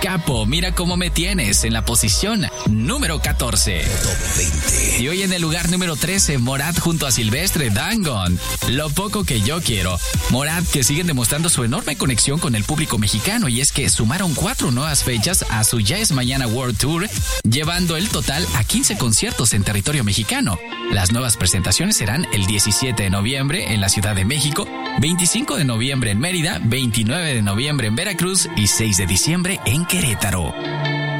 Capo, mira cómo me tienes, en la posición número 14. Top 20. Y hoy en el lugar número 13, Morat junto a Silvestre Dangond. Lo poco que yo quiero. Morat, que siguen demostrando su enorme conexión con el público mexicano, y es que sumaron 4 nuevas fechas a su Ya es Mañana World Tour, llevando el total a 15 conciertos en territorio mexicano. Las nuevas presentaciones serán el 17 de noviembre en la Ciudad de México, 25 de noviembre en Mérida, 29 de noviembre en Veracruz y 6 de diciembre en Querétaro.